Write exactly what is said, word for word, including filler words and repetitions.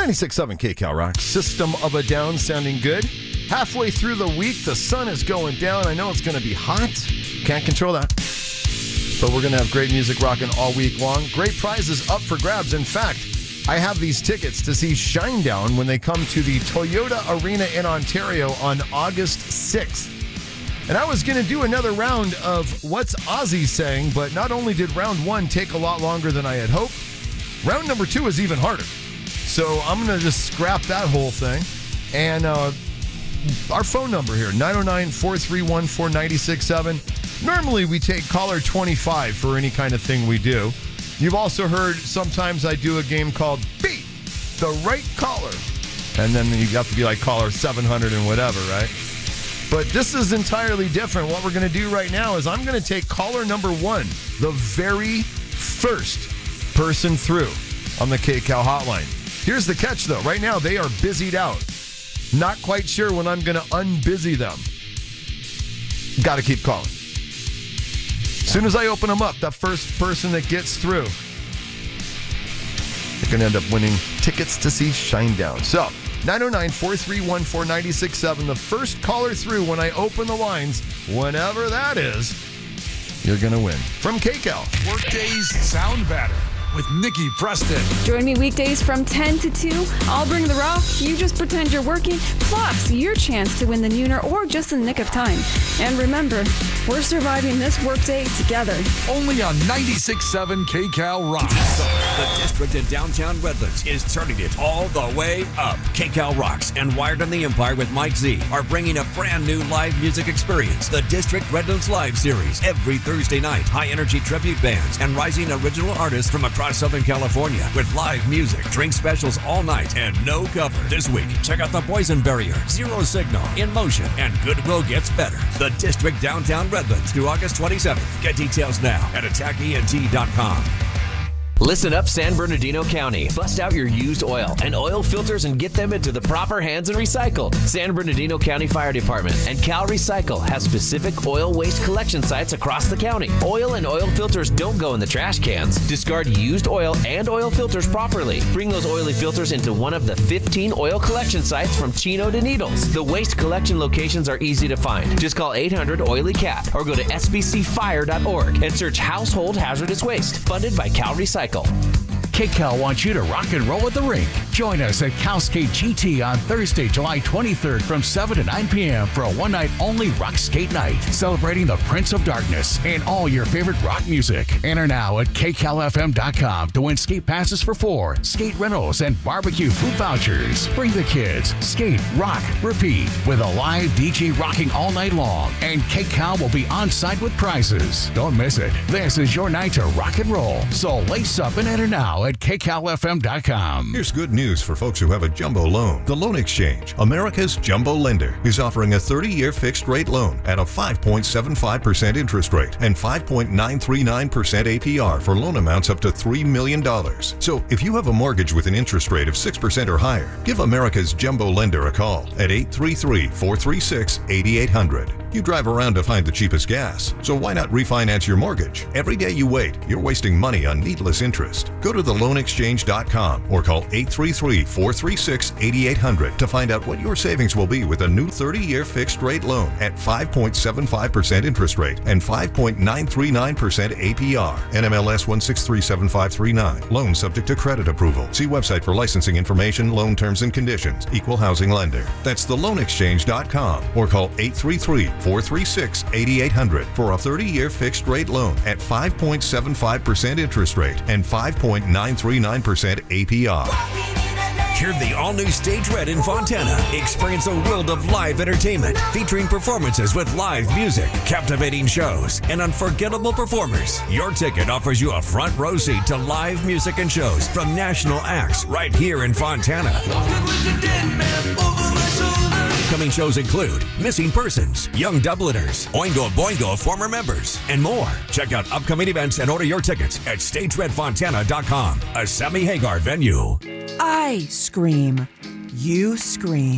ninety-six point seven K Cal Rock. System of a Down sounding good. Halfway through the week, the sun is going down. I know it's going to be hot. Can't control that. But we're going to have great music rocking all week long. Great prizes up for grabs. In fact, I have these tickets to see Shinedown when they come to the Toyota Arena in Ontario on August sixth. And I was going to do another round of What's Ozzy Saying, but not only did round one take a lot longer than I had hoped, round number two is even harder. So I'm going to just scrap that whole thing. And uh, our phone number here, nine oh nine, four three one, four nine six seven. Normally we take caller twenty-five for any kind of thing we do. You've also heard sometimes I do a game called Beat the Right Caller. And then you have to be like caller seven hundred and whatever, right? But this is entirely different. What we're going to do right now is I'm going to take caller number one, the very first person through on the K Cal hotline. Here's the catch, though. Right now, they are busied out. Not quite sure when I'm going to unbusy them. Got to keep calling. As soon as I open them up, that first person that gets through, they're going to end up winning tickets to see Shinedown. So, nine oh nine, four three one, four nine six seven. The first caller through when I open the lines, whenever that is, you're going to win. From K Cal. Workdays sound better with Nikki Preston. Join me weekdays from ten to two. I'll bring the rock. You just pretend you're working. Plus, your chance to win the Nooner or just in the nick of time. And remember, we're surviving this workday together. Only on ninety-six point seven K Cal Rock. The district in downtown Redlands is turning it all the way up. K Cal Rocks and Wired on the Empire with Mike Z are bringing a brand new live music experience. The District Redlands Live Series. Every Thursday night, high-energy tribute bands and rising original artists from across Southern California with live music, drink specials all night, and no cover. This week, check out The Poison Barrier, Zero Signal, In Motion, and Goodwill Gets Better. The District Downtown Redlands through August twenty-seventh. Get details now at attack E N T dot com. Listen up, San Bernardino County. Bust out your used oil and oil filters and get them into the proper hands and recycle. San Bernardino County Fire Department and Cal Recycle have specific oil waste collection sites across the county. Oil and oil filters don't go in the trash cans. Discard used oil and oil filters properly. Bring those oily filters into one of the fifteen oil collection sites from Chino to Needles. The waste collection locations are easy to find. Just call eight hundred oily cat or go to s b c fire dot org and search Household Hazardous Waste, funded by Cal Recycle. K Cal wants you to rock and roll at the rink. Join us at Cal Skate G T on Thursday, July twenty-third from seven to nine p.m. for a one-night-only rock skate night, celebrating the Prince of Darkness and all your favorite rock music. Enter now at k cal f m dot com to win skate passes for four, skate rentals, and barbecue food vouchers. Bring the kids. Skate, rock, repeat with a live D J rocking all night long, and K Cal will be on site with prizes. Don't miss it. This is your night to rock and roll. So lace up and enter now at k cal f m dot com. Here's good news for folks who have a jumbo loan. The Loan Exchange, America's jumbo lender, is offering a thirty-year fixed-rate loan at a five point seven five percent interest rate and five point nine three nine percent A P R for loan amounts up to three million dollars. So if you have a mortgage with an interest rate of six percent or higher, give America's jumbo lender a call at eight three three, four three six, eight eight zero zero. You drive around to find the cheapest gas, so why not refinance your mortgage? Every day you wait, you're wasting money on needless interest. Go to the loan exchange dot com or call eight three three, four three six, eight eight zero zero to find out what your savings will be with a new thirty-year fixed-rate loan at five point seven five percent interest rate and five point nine three nine percent A P R. N M L S one six three seven five three nine. Loan subject to credit approval. See website for licensing information, loan terms and conditions. Equal housing lender. That's the loan exchange dot com or call eight three three, four three six, eight eight zero zero for a thirty-year fixed-rate loan at five point seven five percent interest rate and five point nine three nine percent A P R. Hear the all-new Stage Red in Fontana. Experience a world of live entertainment featuring performances with live music, captivating shows, and unforgettable performers. Your ticket offers you a front row seat to live music and shows from national acts right here in Fontana. Upcoming shows include Missing Persons, Young Dubliners, Oingo Boingo former members, and more. Check out upcoming events and order your tickets at stage red fontana dot com, a Sammy Hagar venue. I scream. You scream.